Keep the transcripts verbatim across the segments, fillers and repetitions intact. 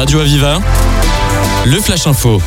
Radio Aviva, le Flash Info.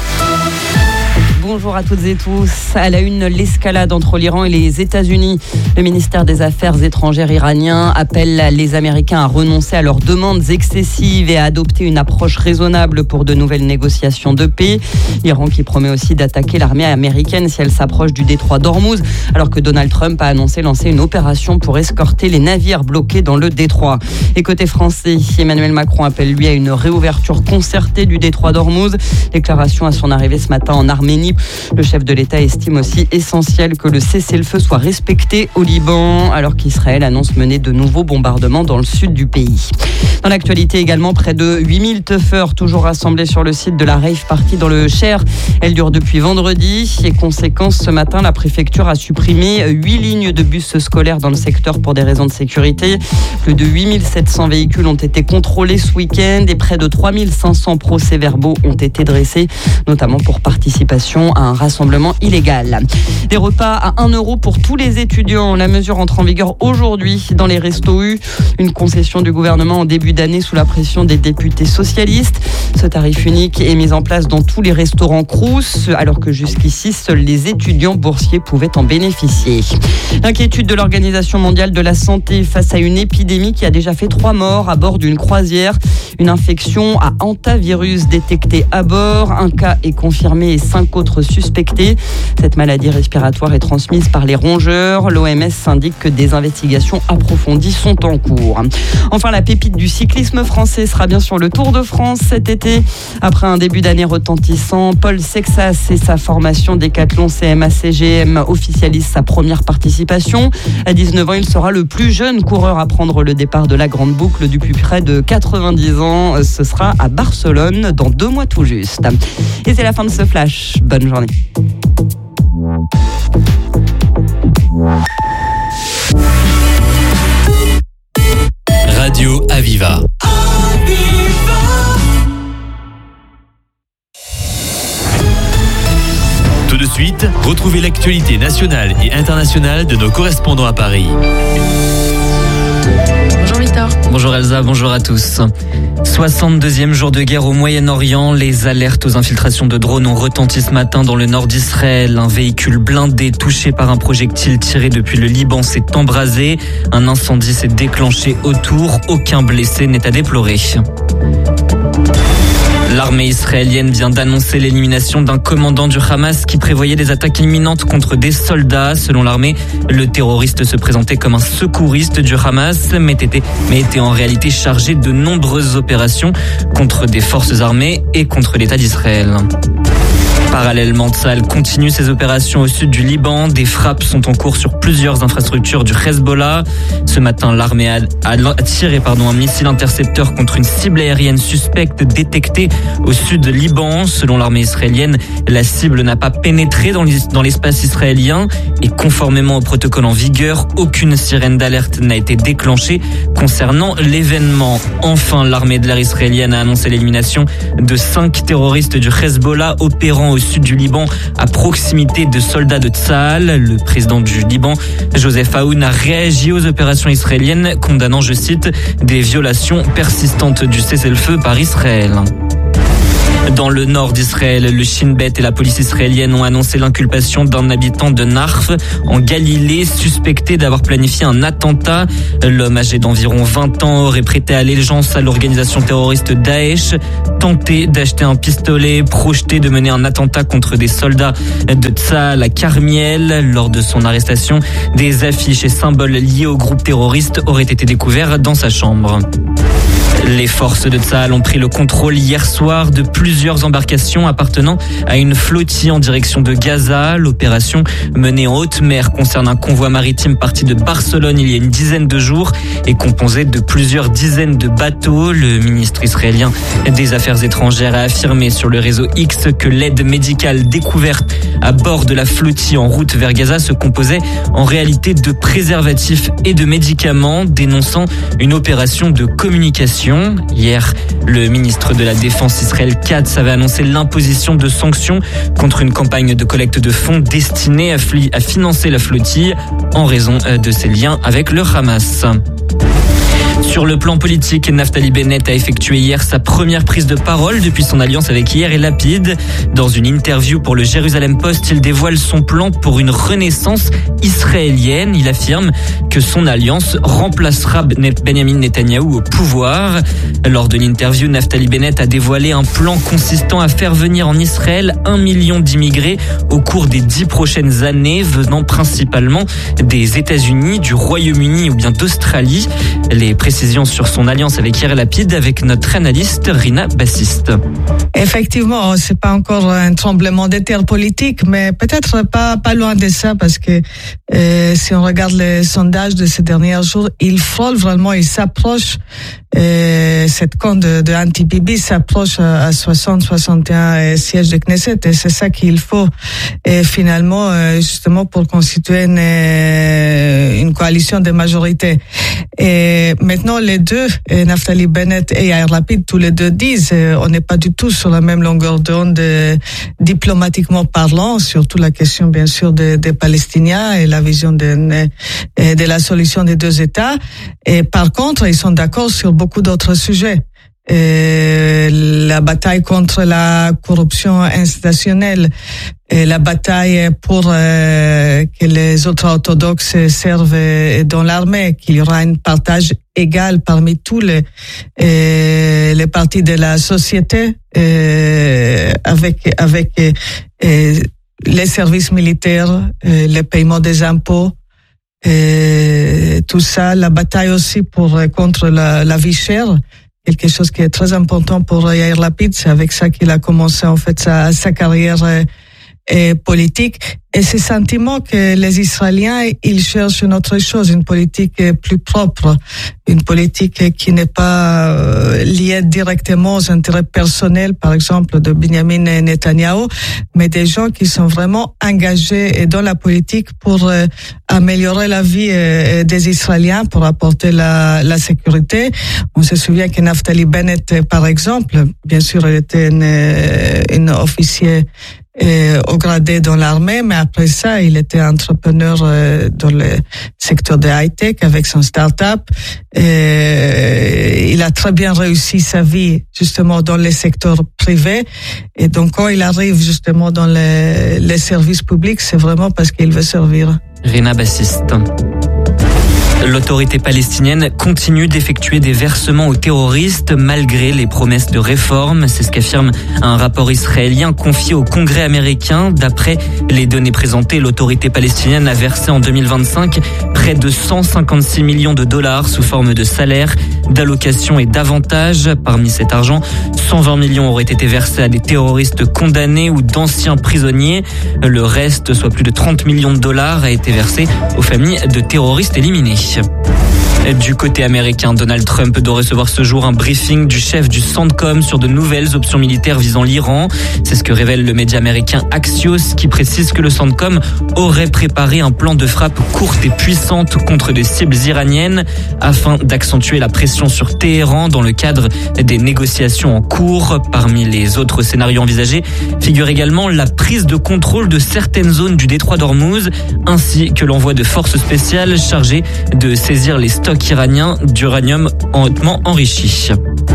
Bonjour à toutes et tous. À la une, l'escalade entre l'Iran et les États-Unis. Le ministère des Affaires étrangères iranien appelle les Américains à renoncer à leurs demandes excessives et à adopter une approche raisonnable pour de nouvelles négociations de paix. L'Iran qui promet aussi d'attaquer l'armée américaine si elle s'approche du détroit d'Ormuz, alors que Donald Trump a annoncé lancer une opération pour escorter les navires bloqués dans le détroit. Et côté français, Emmanuel Macron appelle lui à une réouverture concertée du détroit d'Ormuz. Déclaration à son arrivée ce matin en Arménie. Le chef de l'État estime aussi essentiel que le cessez-le-feu soit respecté au Liban, alors qu'Israël annonce mener de nouveaux bombardements dans le sud du pays. Dans l'actualité également, près de huit mille teufeurs toujours rassemblés sur le site de la rave party dans le Cher. Elle dure depuis vendredi et conséquence, ce matin, la préfecture a supprimé huit lignes de bus scolaires dans le secteur pour des raisons de sécurité. Plus de huit mille sept cents véhicules ont été contrôlés ce week-end et près de trois mille cinq cents procès-verbaux ont été dressés, notamment pour participation à un rassemblement illégal. Des repas à un euro pour tous les étudiants. La mesure entre en vigueur aujourd'hui dans les restos U. Une concession du gouvernement en début d'année sous la pression des députés socialistes. Ce tarif unique est mis en place dans tous les restaurants Crous, alors que jusqu'ici, seuls les étudiants boursiers pouvaient en bénéficier. L'inquiétude de l'Organisation mondiale de la santé face à une épidémie qui a déjà fait trois morts à bord d'une croisière. Une infection à hantavirus détectée à bord. Un cas est confirmé et cinq autres suspectés. Cette maladie respiratoire est transmise par les rongeurs. L'O M S indique que des investigations approfondies sont en cours. Enfin, la pépite du cyclisme français sera bien sur le Tour de France cet été. Après un début d'année retentissant, Paul Sexas et sa formation Décathlon C M A C G M officialisent sa première participation. À dix-neuf ans, il sera le plus jeune coureur à prendre le départ de la Grande Boucle depuis près de quatre-vingt-dix ans. Ce sera à Barcelone dans deux mois tout juste. Et c'est la fin de ce flash. Bonne journée. Radio Aviva. Tout de suite, retrouvez l'actualité nationale et internationale de nos correspondants à Paris. Bonjour Victor. Bonjour Elsa, bonjour à tous. soixante-deuxième jour de guerre au Moyen-Orient. Les alertes aux infiltrations de drones ont retenti ce matin dans le nord d'Israël. Un véhicule blindé touché par un projectile tiré depuis le Liban s'est embrasé. Un incendie s'est déclenché autour. Aucun blessé n'est à déplorer. L'armée israélienne vient d'annoncer l'élimination d'un commandant du Hamas qui prévoyait des attaques imminentes contre des soldats. Selon l'armée, le terroriste se présentait comme un secouriste du Hamas, mais était, mais était en réalité chargé de nombreuses opérations contre des forces armées et contre l'État d'Israël. Parallèlement, Tsahal continue ses opérations au sud du Liban. Des frappes sont en cours sur plusieurs infrastructures du Hezbollah. Ce matin, l'armée a, a tiré pardon, un missile intercepteur contre une cible aérienne suspecte détectée au sud du Liban. Selon l'armée israélienne, la cible n'a pas pénétré dans l'espace israélien et conformément au protocole en vigueur, aucune sirène d'alerte n'a été déclenchée concernant l'événement. Enfin, l'armée de l'air israélienne a annoncé l'élimination de cinq terroristes du Hezbollah opérant au sud du Liban à proximité de soldats de Tsahal. Le président du Liban, Joseph Aoun, a réagi aux opérations israéliennes, condamnant, je cite, des violations persistantes du cessez-le-feu par Israël. Dans le nord d'Israël, le Shin Bet et la police israélienne ont annoncé l'inculpation d'un habitant de Narf en Galilée, suspecté d'avoir planifié un attentat. L'homme âgé d'environ vingt ans aurait prêté allégeance à l'organisation terroriste Daesh, tenté d'acheter un pistolet, projeté de mener un attentat contre des soldats de Tsahal à Carmiel. Lors de son arrestation, des affiches et symboles liés au groupe terroriste auraient été découverts dans sa chambre. Les forces de Tsahal ont pris le contrôle hier soir de plusieurs embarcations appartenant à une flottille en direction de Gaza. L'opération menée en haute mer concerne un convoi maritime parti de Barcelone il y a une dizaine de jours et composé de plusieurs dizaines de bateaux. Le ministre israélien des Affaires étrangères a affirmé sur le réseau X que l'aide médicale découverte à bord de la flottille en route vers Gaza se composait en réalité de préservatifs et de médicaments, dénonçant une opération de communication. Hier, le ministre de la Défense Israël Katz avait annoncé l'imposition de sanctions contre une campagne de collecte de fonds destinée à, fli- à financer la flottille en raison de ses liens avec le Hamas. Sur le plan politique, Naftali Bennett a effectué hier sa première prise de parole depuis son alliance avec Yair Lapid. Dans une interview pour le Jérusalem Post, il dévoile son plan pour une renaissance israélienne. Il affirme que son alliance remplacera Benjamin Netanyahou au pouvoir. Lors de l'interview, Naftali Bennett a dévoilé un plan consistant à faire venir en Israël un million d'immigrés au cours des dix prochaines années, venant principalement des États-Unis, du Royaume-Uni ou bien d'Australie. Les précisions sur son alliance avec Yair Lapid avec notre analyste Rina Bassiste. Effectivement, c'est pas encore un tremblement de terre politique, mais peut-être pas pas loin de ça, parce que euh, si on regarde les sondages de ces derniers jours, il frôle vraiment, il s'approche. Euh, cette camp de, de anti-Bibi s'approche à, à soixante à soixante et un sièges de Knesset, et c'est ça qu'il faut et finalement euh, justement pour constituer une, une coalition de majorité. Et maintenant les deux, Naftali Bennett et Yair Lapid, tous les deux disent euh, on n'est pas du tout sur la même longueur d'onde euh, diplomatiquement parlant, surtout la question bien sûr des, des Palestiniens et la vision de, de la solution des deux États. Et par contre, ils sont d'accord sur beaucoup d'autres sujets. Et la bataille contre la corruption institutionnelle, et la bataille pour euh, que les autres orthodoxes servent dans l'armée, qu'il y aura un partage égal parmi tous les euh, les parties de la société euh, avec avec euh, les services militaires, euh, le paiement des impôts. Et tout ça, la bataille aussi pour contre la, la vie chère, quelque chose qui est très important pour Yair Lapid. C'est avec ça qu'il a commencé en fait sa, sa carrière euh, politique. Et ce sentiment que les Israéliens, ils cherchent une autre chose, une politique plus propre, une politique qui n'est pas euh, liée directement aux intérêts personnels, par exemple, de Benjamin Netanyahou, mais des gens qui sont vraiment engagés dans la politique pour euh, améliorer la vie euh, des Israéliens, pour apporter la, la sécurité. On se souvient que Naftali Bennett, par exemple, bien sûr, elle était une, une officier Euh, au gradé dans l'armée, mais après ça, il était entrepreneur euh, dans le secteur de high-tech avec son start-up. Et il a très bien réussi sa vie justement dans les secteurs privés. Et donc, quand il arrive justement dans les, les services publics, c'est vraiment parce qu'il veut servir. Rina Bassiste. L'autorité palestinienne continue d'effectuer des versements aux terroristes malgré les promesses de réforme. C'est ce qu'affirme un rapport israélien confié au Congrès américain. D'après les données présentées, l'autorité palestinienne a versé en deux mille vingt-cinq près de cent cinquante-six millions de dollars sous forme de salaires, d'allocations et d'avantages. Parmi cet argent, cent vingt millions auraient été versés à des terroristes condamnés ou d'anciens prisonniers. Le reste, soit plus de trente millions de dollars, a été versé aux familles de terroristes éliminés. Du côté américain, Donald Trump doit recevoir ce jour un briefing du chef du CENTCOM sur de nouvelles options militaires visant l'Iran. C'est ce que révèle le média américain Axios, qui précise que le CENTCOM aurait préparé un plan de frappe courte et puissante contre des cibles iraniennes afin d'accentuer la pression sur Téhéran dans le cadre des négociations en cours. Parmi les autres scénarios envisagés figure également la prise de contrôle de certaines zones du détroit d'Ormuz, ainsi que l'envoi de forces spéciales chargées de saisir les stocks iraniens d'uranium hautement enrichi.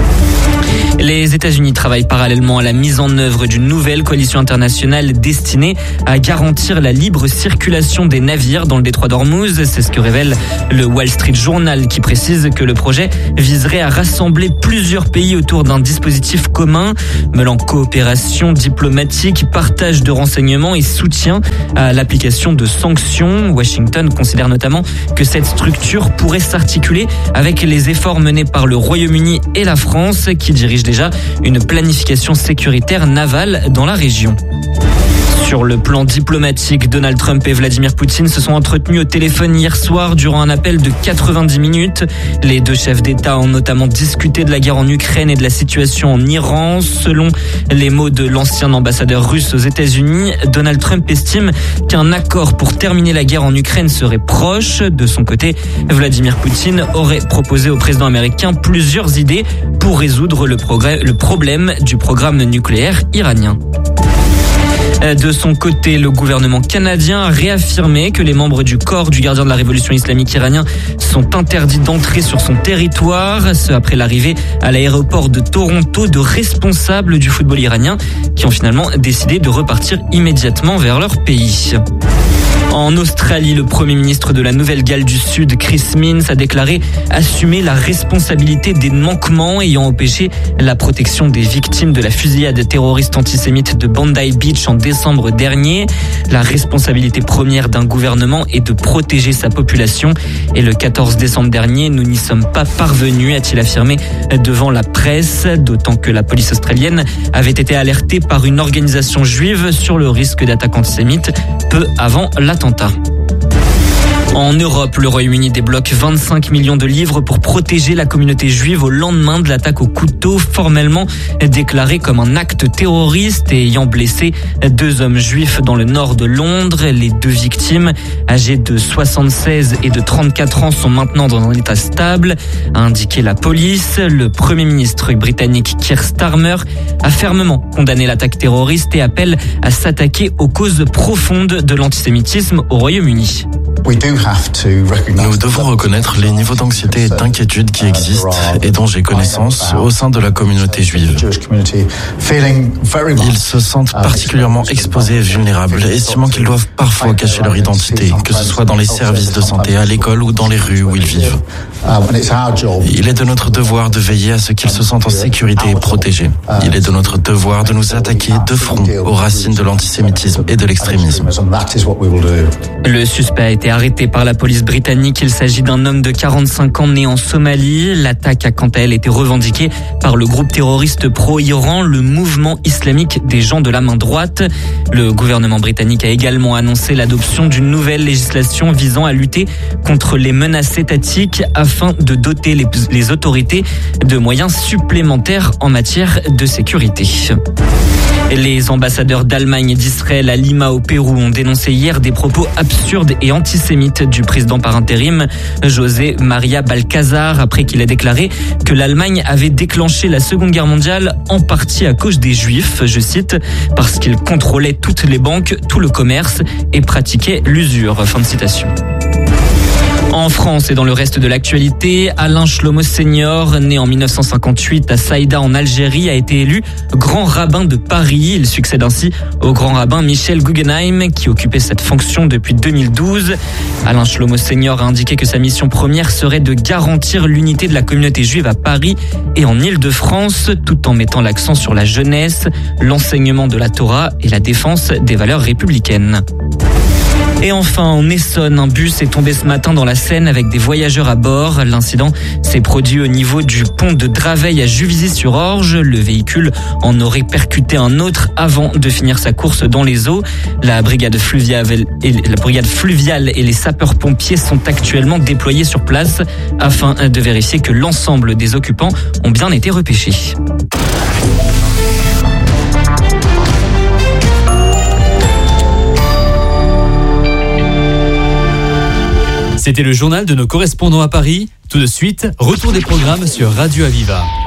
Les États-Unis travaillent parallèlement à la mise en œuvre d'une nouvelle coalition internationale destinée à garantir la libre circulation des navires dans le détroit d'Ormuz. C'est ce que révèle le Wall Street Journal, qui précise que le projet viserait à rassembler plusieurs pays autour d'un dispositif commun, mêlant coopération diplomatique, partage de renseignements et soutien à l'application de sanctions. Washington considère notamment que cette structure pourrait s'articuler avec les efforts menés par le Royaume-Uni et la France, qui dirigent déjà une planification sécuritaire navale dans la région. Sur le plan diplomatique, Donald Trump et Vladimir Poutine se sont entretenus au téléphone hier soir durant un appel de quatre-vingt-dix minutes. Les deux chefs d'État ont notamment discuté de la guerre en Ukraine et de la situation en Iran. Selon les mots de l'ancien ambassadeur russe aux États-Unis, Donald Trump estime qu'un accord pour terminer la guerre en Ukraine serait proche. De son côté, Vladimir Poutine aurait proposé au président américain plusieurs idées pour résoudre le, progrès, le problème du programme nucléaire iranien. De son côté, le gouvernement canadien a réaffirmé que les membres du corps du gardien de la révolution islamique iranien sont interdits d'entrer sur son territoire, ce après l'arrivée à l'aéroport de Toronto de responsables du football iranien qui ont finalement décidé de repartir immédiatement vers leur pays. En Australie, le Premier ministre de la Nouvelle-Galles du Sud, Chris Minns, a déclaré assumer la responsabilité des manquements ayant empêché la protection des victimes de la fusillade terroriste antisémite de Bondi Beach en décembre dernier. La responsabilité première d'un gouvernement est de protéger sa population. Et le quatorze décembre dernier, nous n'y sommes pas parvenus, a-t-il affirmé devant la presse, d'autant que la police australienne avait été alertée par une organisation juive sur le risque d'attaque antisémite peu avant l'attentat. En Europe, le Royaume-Uni débloque vingt-cinq millions de livres pour protéger la communauté juive au lendemain de l'attaque au couteau, formellement déclarée comme un acte terroriste et ayant blessé deux hommes juifs dans le nord de Londres. Les deux victimes, âgées de soixante-seize et de trente-quatre ans, sont maintenant dans un état stable, a indiqué la police. Le Premier ministre britannique Keir Starmer a fermement condamné l'attaque terroriste et appelle à s'attaquer aux causes profondes de l'antisémitisme au Royaume-Uni. Nous devons reconnaître les niveaux d'anxiété et d'inquiétude qui existent et dont j'ai connaissance au sein de la communauté juive. Ils se sentent particulièrement exposés et vulnérables, estimant qu'ils doivent parfois cacher leur identité, que ce soit dans les services de santé, à l'école ou dans les rues où ils vivent. Il est de notre devoir de veiller à ce qu'ils se sentent en sécurité et protégés. Il est de notre devoir de nous attaquer de front aux racines de l'antisémitisme et de l'extrémisme. Le suspect a été arrêté par la police britannique. Il s'agit d'un homme de quarante-cinq ans né en Somalie. L'attaque a quant à elle été revendiquée par le groupe terroriste pro-Iran, le mouvement islamique des gens de la main droite. Le gouvernement britannique a également annoncé l'adoption d'une nouvelle législation visant à lutter contre les menaces étatiques afin de doter les, les autorités de moyens supplémentaires en matière de sécurité. Les ambassadeurs d'Allemagne et d'Israël à Lima au Pérou ont dénoncé hier des propos absurdes et antisémites du président par intérim, José María Balcázar, après qu'il ait déclaré que l'Allemagne avait déclenché la Seconde Guerre mondiale en partie à cause des Juifs, je cite, parce qu'ils contrôlaient toutes les banques, tout le commerce et pratiquaient l'usure. Fin de citation. En France et dans le reste de l'actualité, Alain Shlomo Senior, né en mille neuf cent cinquante-huit à Saïda en Algérie, a été élu grand rabbin de Paris. Il succède ainsi au grand rabbin Michel Guggenheim, qui occupait cette fonction depuis deux mille douze. Alain Shlomo Senior a indiqué que sa mission première serait de garantir l'unité de la communauté juive à Paris et en Île-de-France, tout en mettant l'accent sur la jeunesse, l'enseignement de la Torah et la défense des valeurs républicaines. Et enfin, en Essonne, un bus est tombé ce matin dans la Seine avec des voyageurs à bord. L'incident s'est produit au niveau du pont de Draveil à Juvisy-sur-Orge. Le véhicule en aurait percuté un autre avant de finir sa course dans les eaux. La brigade fluviale et, la brigade fluviale et les sapeurs-pompiers sont actuellement déployés sur place afin de vérifier que l'ensemble des occupants ont bien été repêchés. C'était le journal de nos correspondants à Paris. Tout de suite, retour des programmes sur Radio Aviva.